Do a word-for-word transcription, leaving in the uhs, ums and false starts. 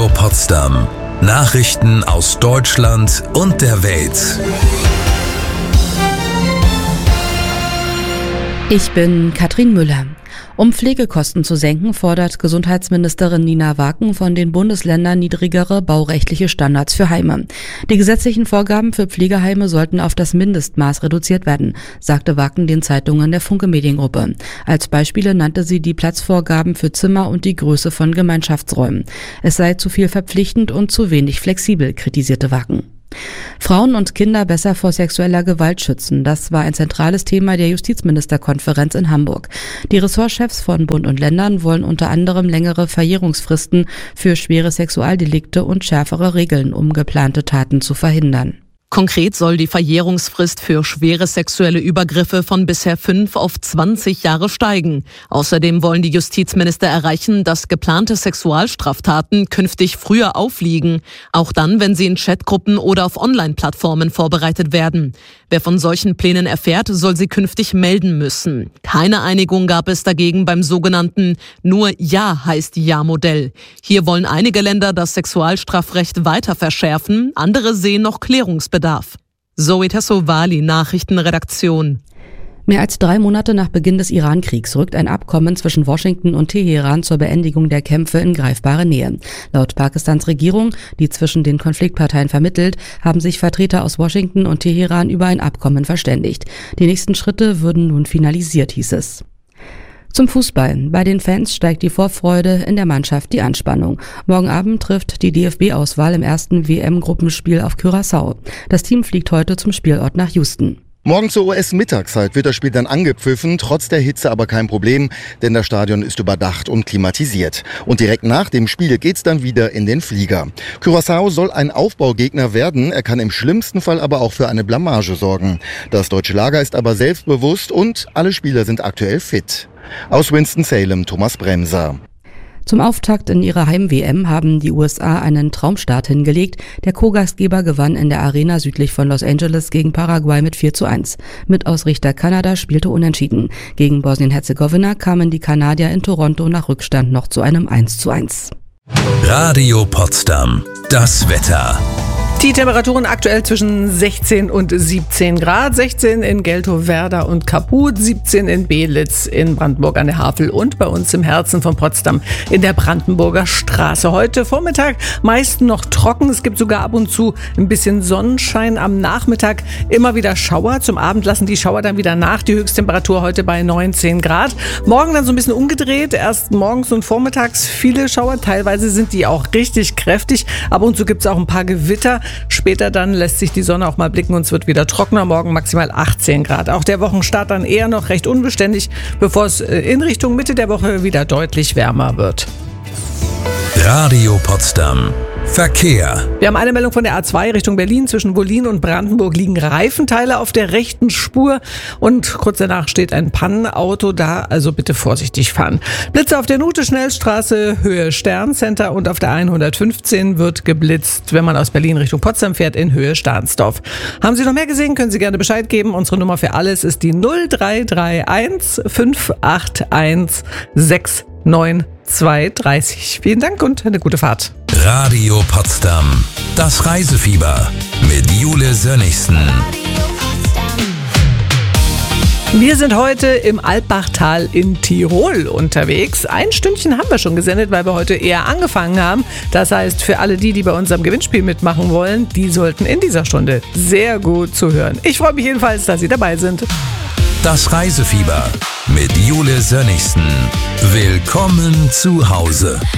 Radio Potsdam. Nachrichten aus Deutschland und der Welt. Ich bin Katrin Müller. Um Pflegekosten zu senken, fordert Gesundheitsministerin Nina Waken von den Bundesländern niedrigere baurechtliche Standards für Heime. Die gesetzlichen Vorgaben für Pflegeheime sollten auf das Mindestmaß reduziert werden, sagte Waken den Zeitungen der Funke Mediengruppe. Als Beispiele nannte sie die Platzvorgaben für Zimmer und die Größe von Gemeinschaftsräumen. Es sei zu viel verpflichtend und zu wenig flexibel, kritisierte Waken. Frauen und Kinder besser vor sexueller Gewalt schützen. Das war ein zentrales Thema der Justizministerkonferenz in Hamburg. Die Ressortchefs von Bund und Ländern wollen unter anderem längere Verjährungsfristen für schwere Sexualdelikte und schärfere Regeln, um geplante Taten zu verhindern. Konkret soll die Verjährungsfrist für schwere sexuelle Übergriffe von bisher fünf auf zwanzig Jahre steigen. Außerdem wollen die Justizminister erreichen, dass geplante Sexualstraftaten künftig früher aufliegen, auch dann, wenn sie in Chatgruppen oder auf Online-Plattformen vorbereitet werden. Wer von solchen Plänen erfährt, soll sie künftig melden müssen. Keine Einigung gab es dagegen beim sogenannten Nur Ja heißt Ja-Modell. Hier wollen einige Länder das Sexualstrafrecht weiter verschärfen, andere sehen noch Klärungsbedarf. Zoe Tassovali, Nachrichtenredaktion. Mehr als drei Monate nach Beginn des Iran-Kriegs rückt ein Abkommen zwischen Washington und Teheran zur Beendigung der Kämpfe in greifbare Nähe. Laut Pakistans Regierung, die zwischen den Konfliktparteien vermittelt, haben sich Vertreter aus Washington und Teheran über ein Abkommen verständigt. Die nächsten Schritte würden nun finalisiert, hieß es. Zum Fußball. Bei den Fans steigt die Vorfreude, in der Mannschaft die Anspannung. Morgen Abend trifft die D F B-Auswahl im ersten W M-Gruppenspiel auf Curaçao. Das Team fliegt heute zum Spielort nach Houston. Morgen zur U S-Mittagszeit wird das Spiel dann angepfiffen, trotz der Hitze aber kein Problem, denn das Stadion ist überdacht und klimatisiert. Und direkt nach dem Spiel geht's dann wieder in den Flieger. Curaçao soll ein Aufbaugegner werden, er kann im schlimmsten Fall aber auch für eine Blamage sorgen. Das deutsche Lager ist aber selbstbewusst und alle Spieler sind aktuell fit. Aus Winston-Salem, Thomas Bremser. Zum Auftakt in ihrer Heim-W M haben die U S A einen Traumstart hingelegt. Der Co-Gastgeber gewann in der Arena südlich von Los Angeles gegen Paraguay mit vier zu eins. Mitausrichter Kanada spielte unentschieden. Gegen Bosnien-Herzegowina kamen die Kanadier in Toronto nach Rückstand noch zu einem eins zu eins. Radio Potsdam. Das Wetter. Die Temperaturen aktuell zwischen sechzehn und siebzehn Grad. sechzehn in Geltow-Werder und Kaput, siebzehn in Belitz, in Brandenburg an der Havel und bei uns im Herzen von Potsdam in der Brandenburger Straße. Heute Vormittag meist noch trocken. Es gibt sogar ab und zu ein bisschen Sonnenschein. Am Nachmittag immer wieder Schauer. Zum Abend lassen die Schauer dann wieder nach. Die Höchsttemperatur heute bei neunzehn Grad. Morgen dann so ein bisschen umgedreht. Erst morgens und vormittags viele Schauer. Teilweise sind die auch richtig kräftig. Ab und zu gibt es auch ein paar Gewitter. Später dann lässt sich die Sonne auch mal blicken und es wird wieder trockener. Morgen maximal achtzehn Grad. Auch der Wochenstart dann eher noch recht unbeständig, bevor es in Richtung Mitte der Woche wieder deutlich wärmer wird. Radio Potsdam. Verkehr. Wir haben eine Meldung von der A zwei Richtung Berlin. Zwischen Wollin und Brandenburg liegen Reifenteile auf der rechten Spur und kurz danach steht ein Pannenauto da, also bitte vorsichtig fahren. Blitze auf der Nute-Schnellstraße Höhe Sterncenter und auf der hundertfünfzehn wird geblitzt, wenn man aus Berlin Richtung Potsdam fährt, in Höhe Stahnsdorf. Haben Sie noch mehr gesehen, können Sie gerne Bescheid geben. Unsere Nummer für alles ist die null drei drei eins fünf acht eins sechs neun zwei drei null. Vielen Dank und eine gute Fahrt. Radio Potsdam. Das Reisefieber mit Jule Sönnigsen. Wir sind heute im Alpbachtal in Tirol unterwegs. Ein Stündchen haben wir schon gesendet, weil wir heute eher angefangen haben. Das heißt, für alle die, die bei unserem Gewinnspiel mitmachen wollen, die sollten in dieser Stunde sehr gut zuhören. Ich freue mich jedenfalls, dass Sie dabei sind. Das Reisefieber mit Jule Sönnigsen. Willkommen zu Hause.